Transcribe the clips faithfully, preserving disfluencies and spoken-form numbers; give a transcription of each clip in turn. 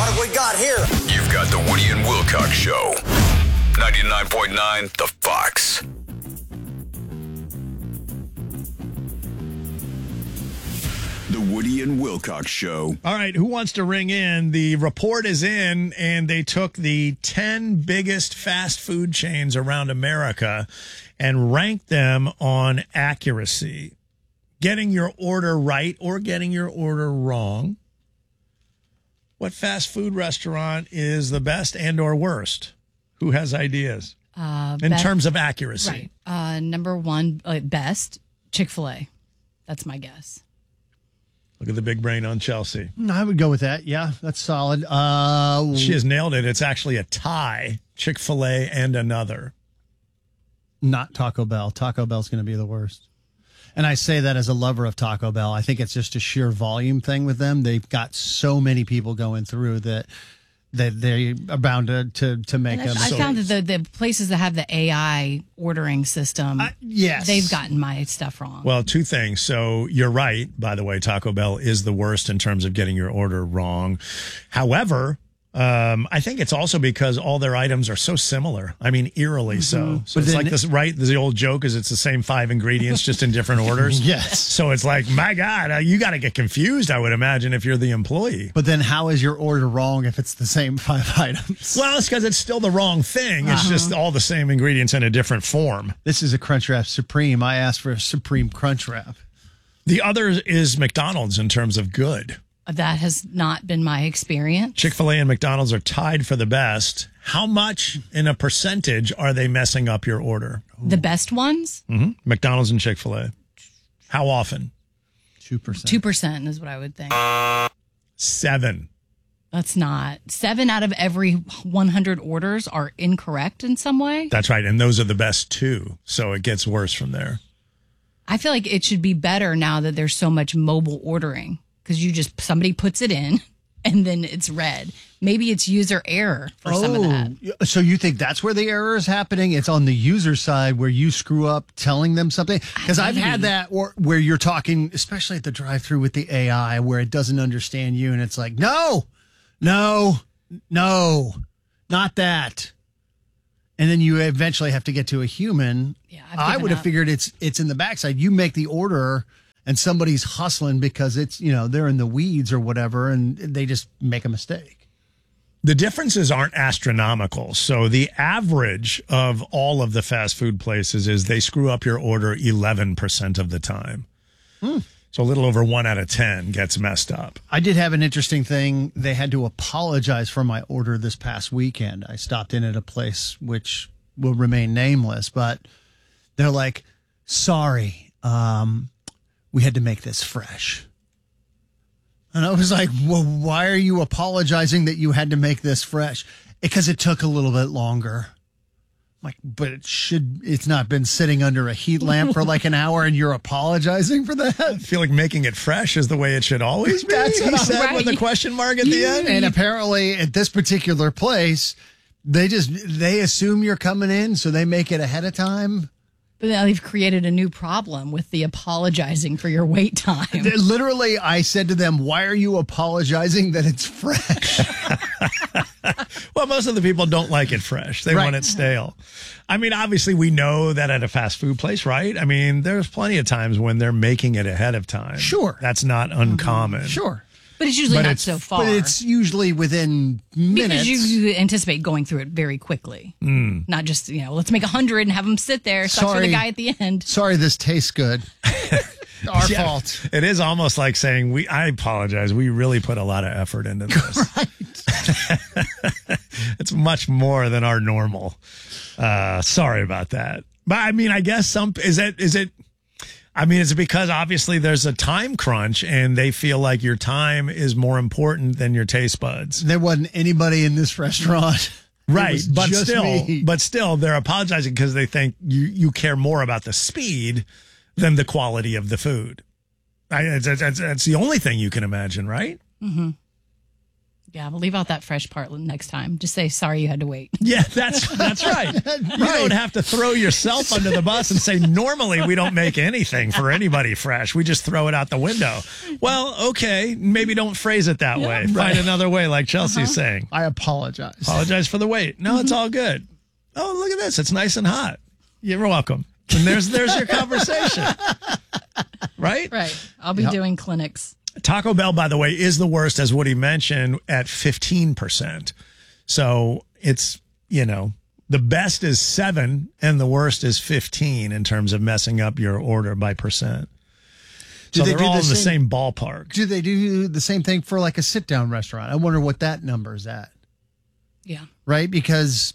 What have we got here? You've got the Woody and Wilcox Show. ninety-nine point nine The Fox. The Woody and Wilcox Show. All right, who wants to ring in? The report is in, and they took the ten biggest fast food chains around America and ranked them on accuracy. Getting your order right or getting your order wrong. What fast food restaurant is the best and or worst? Who has ideas? Uh, in best, terms of accuracy. Right. Uh, number one, uh, best, Chick-fil-A. That's my guess. Look at the big brain on Chelsea. I would go with that. Yeah, that's solid. Uh, she has nailed it. It's actually a tie. Chick-fil-A and another. Not Taco Bell. Taco Bell's going to be the worst. And I say that as a lover of Taco Bell. I think it's just a sheer volume thing with them. They've got so many people going through that that they are bound to, to, to make and them. I So, found that the, the places that have the A I ordering system, uh, yes, they've gotten my stuff wrong. Well, two things. So you're right, by the way, Taco Bell is the worst in terms of getting your order wrong. However, um, I think it's also because all their items are so similar. I mean, eerily so. So But it's then- like this, right? The old joke is it's the same five ingredients, just in different orders. Yes. So it's like, my God, uh, you got to get confused, I would imagine, if you're the employee. But then how is your order wrong if it's the same five items? Well, it's because it's still the wrong thing. It's just all the same ingredients in a different form. This is a Crunchwrap Supreme. I asked for a Supreme Crunchwrap. The other is McDonald's in terms of good. That has not been my experience. Chick-fil-A and McDonald's are tied for the best. How much in a percentage are they messing up your order? The best ones? Mm-hmm. McDonald's and Chick-fil-A. How often? two percent. two percent is what I would think. Seven. That's not. Seven out of every one hundred orders are incorrect in some way. That's right. And those are the best two. So it gets worse from there. I feel like it should be better now that there's so much mobile ordering because you just, somebody puts it in and then it's read. Maybe it's user error for some of that. Oh, so you think that's where the error is happening? It's on the user side where you screw up telling them something? Because I've had that or, where you're talking, especially at the drive-thru with the A I, where it doesn't understand you and it's like, no, no, no, not that. And then you eventually have to get to a human. Yeah, I've I given would have up. figured it's it's in the backside. You make the order and somebody's hustling because it's, you know, they're in the weeds or whatever and they just make a mistake. The differences aren't astronomical. So the average of all of the fast food places is they screw up your order eleven percent of the time. Hmm. So a little over one out of ten gets messed up. I did have an interesting thing. They had to apologize for my order this past weekend. I stopped in at a place which will remain nameless, but they're like, sorry, um, we had to make this fresh. And I was like, well, why are you apologizing that you had to make this fresh? Because it took a little bit longer. I'm like, but it should, it's not been sitting under a heat lamp for like an hour and you're apologizing for that? I feel like making it fresh is the way it should always be. That's He what I'm- said right. with the question mark at the end. And apparently at this particular place, they just, they assume you're coming in, so they make it ahead of time. But now they've created a new problem with the apologizing for your wait time. They- Literally, I said to them, why are you apologizing that it's fresh? Well, most of the people don't like it fresh. They Right. want it stale. I mean, obviously, we know that at a fast food place, right? I mean, there's plenty of times when they're making it ahead of time. Sure. That's not uncommon. Sure. But it's usually But not it's- so far. But it's usually within minutes. because you, you anticipate going through it very quickly. Mm. Not just, you know, let's make a hundred and have them sit there. Sucks for Sorry. the guy at the end. Sorry, this tastes good. Our Yeah. fault. It is almost like saying, "We." I apologize. We really put a lot of effort into this. It's much more than our normal. Uh, sorry about that. But I mean, I guess some is it is it. I mean, it's because obviously there's a time crunch, and they feel like your time is more important than your taste buds. There wasn't anybody in this restaurant. It Right, was but just still, me. but still, they're apologizing because they think you you care more about the speed than the quality of the food. I, it's, it's, it's the only thing you can imagine, right? Mm-hmm. Yeah, we'll leave out that fresh part next time. Just say, sorry you had to wait. Yeah, that's that's right. You don't have to throw yourself under the bus and say, normally we don't make anything for anybody fresh. We just throw it out the window. Well, okay, maybe don't phrase it that Yeah, way. right. Find another way, like Chelsea's Uh-huh. saying. I apologize. Apologize for the wait. No, it's all good. Oh, look at this. It's nice and hot. You're welcome. And there's there's your conversation. Right? Right. I'll be Yep. doing clinics. Taco Bell, by the way, is the worst, as Woody mentioned, at fifteen percent. So it's, you know, the best is seven and the worst is fifteen in terms of messing up your order by percent. Do So they they're do all the in the same- same ballpark. Do they do the same thing for like a sit down restaurant? I wonder what that number is at, Yeah. right? Because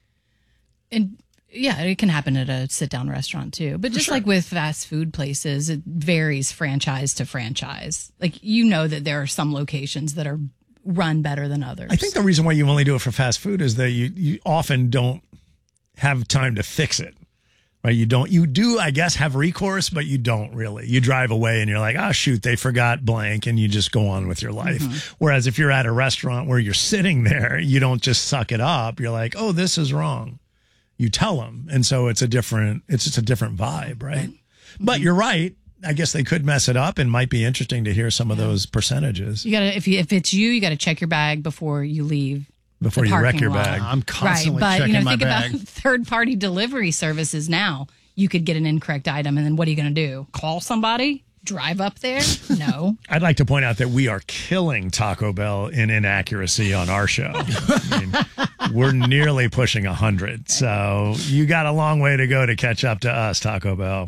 And yeah, it can happen at a sit down restaurant too. But just like with fast food places, it varies franchise to franchise. Like, you know that there are some locations that are run better than others. I think the reason why you only do it for fast food is that you, you often don't have time to fix it. Right? You don't, you do, I guess, have recourse, but you don't really. You drive away and you're like, oh, shoot, they forgot blank, and you just go on with your life. Mm-hmm. Whereas if you're at a restaurant where you're sitting there, you don't just suck it up. You're like, oh, this is wrong. You tell them. And so it's a different, it's just a different vibe, right? Mm-hmm. But you're right. I guess they could mess it up, and might be interesting to hear some of those percentages you gotta if you if it's you, you gotta check your bag before you leave. before the you wreck parking your lot. bag. I'm constantly Right, but checking you know, my think bag. about third party delivery services now. You could get an incorrect item, and then what are you going to do? Call somebody? Drive up there? No. I'd like to point out that we are killing Taco Bell in inaccuracy on our show. I mean, we're nearly pushing one hundred. So you got a long way to go to catch up to us, Taco Bell.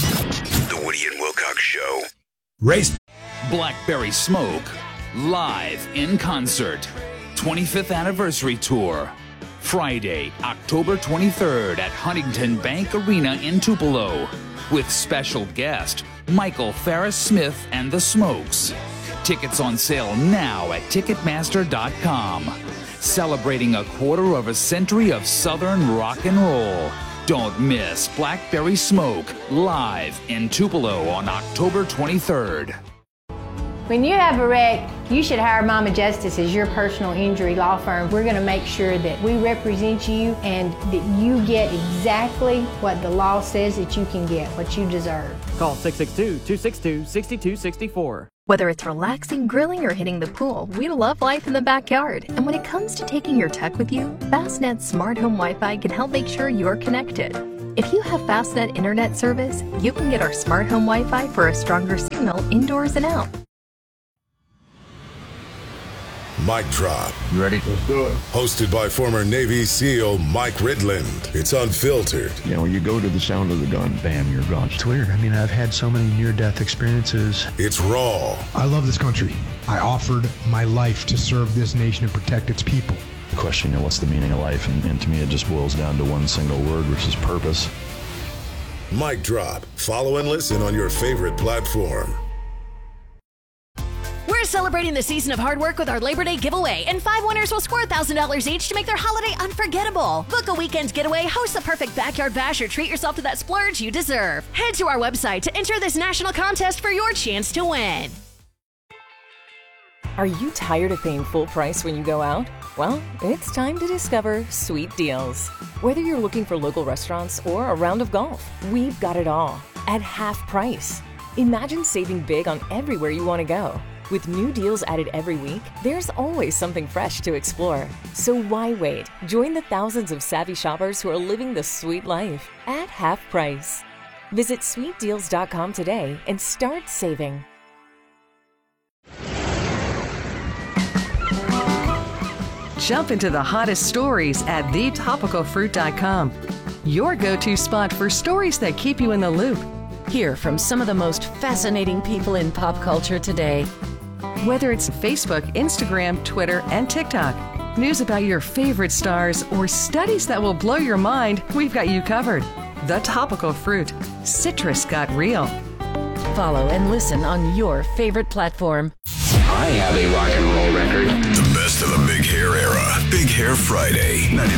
The Woody and Wilcox Show. Race. Blackberry Smoke, live in concert. twenty-fifth Anniversary Tour. Friday, October twenty-third at Huntington Bank Arena in Tupelo. With special guest, Michael Farris Smith and the Smokes. Tickets on sale now at Ticketmaster dot com. Celebrating a quarter of a century of Southern rock and roll. Don't miss Blackberry Smoke live in Tupelo on October twenty-third. When you have a wreck, you should hire Mama Justice as your personal injury law firm. We're going to make sure that we represent you and that you get exactly what the law says that you can get, what you deserve. Call six six two, two six two, six two six four. Whether it's relaxing, grilling, or hitting the pool, we love life in the backyard. And when it comes to taking your tech with you, Fastnet's smart home Wi-Fi can help make sure you're connected. If you have Fastnet internet service, you can get our smart home Wi-Fi for a stronger signal indoors and out. Mic Drop. You ready? Let's do it. Hosted by former Navy SEAL Mike Ridland. It's unfiltered. You know, you go to the sound of the gun, bam, you're gone. It's weird. I mean, I've had so many near-death experiences. It's raw. I love this country. I offered my life to serve this nation and protect its people. The question, you know, what's the meaning of life? And, and to me, it just boils down to one single word, which is purpose. Mic Drop. Follow and listen on your favorite platform. We're celebrating the season of hard work with our Labor Day giveaway, and five winners will score one thousand dollars each to make their holiday unforgettable. Book a weekend getaway, host the perfect backyard bash, or treat yourself to that splurge you deserve. Head to our website to enter this national contest for your chance to win. Are you tired of paying full price when you go out? Well, it's time to discover Sweet Deals. Whether you're looking for local restaurants or a round of golf, we've got it all at half price. Imagine saving big on everywhere you want to go. With new deals added every week, there's always something fresh to explore. So why wait? Join the thousands of savvy shoppers who are living the sweet life at half price. Visit sweet deals dot com today and start saving. Jump into the hottest stories at the topical fruit dot com. Your go-to spot for stories that keep you in the loop. Hear from some of the most fascinating people in pop culture today. Whether it's Facebook, Instagram, Twitter, and TikTok, news about your favorite stars, or studies that will blow your mind, we've got you covered. The Topical Fruit. Citrus got real. Follow and listen on your favorite platform. I have a rock and roll record. The best of the Big Hair era. Big Hair Friday.